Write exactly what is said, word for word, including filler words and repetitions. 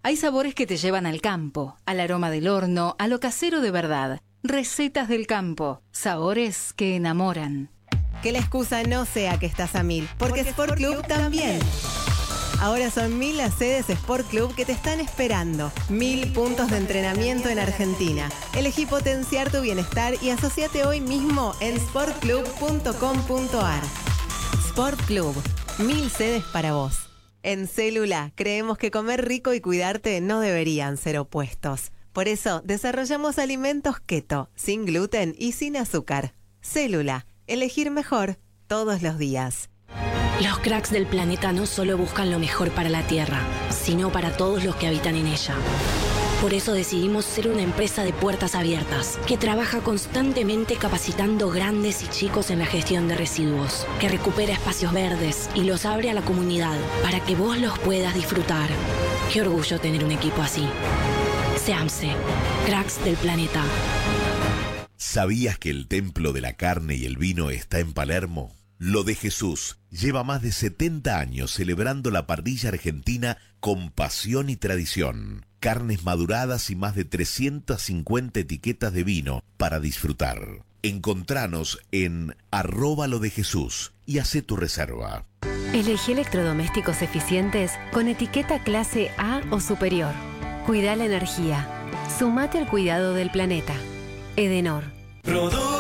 Hay sabores que te llevan al campo, al aroma del horno, a lo casero de verdad. Recetas del campo, sabores que enamoran. Que la excusa no sea que estás a mil, porque, porque Sport Club, Club también. Ahora son mil las sedes Sport Club que te están esperando. Mil puntos de entrenamiento en Argentina. Elegí potenciar tu bienestar y asociate hoy mismo en sport club punto com punto a r. Sport Club, mil sedes para vos. En Célula creemos que comer rico y cuidarte no deberían ser opuestos. Por eso desarrollamos alimentos keto, sin gluten y sin azúcar. Célula, elegir mejor todos los días. Los cracks del planeta no solo buscan lo mejor para la Tierra, sino para todos los que habitan en ella. Por eso decidimos ser una empresa de puertas abiertas, que trabaja constantemente capacitando grandes y chicos en la gestión de residuos, que recupera espacios verdes y los abre a la comunidad para que vos los puedas disfrutar. Qué orgullo tener un equipo así. SEAMSE, cracks del planeta. ¿Sabías que el templo de la carne y el vino está en Palermo? Lo de Jesús lleva más de setenta años celebrando la parrilla argentina con pasión y tradición. Carnes maduradas y más de trescientas cincuenta etiquetas de vino para disfrutar. Encontranos en arroba lo de Jesús y hacé tu reserva. Elegí electrodomésticos eficientes con etiqueta clase A o superior. Cuida la energía. Sumate al cuidado del planeta. Edenor.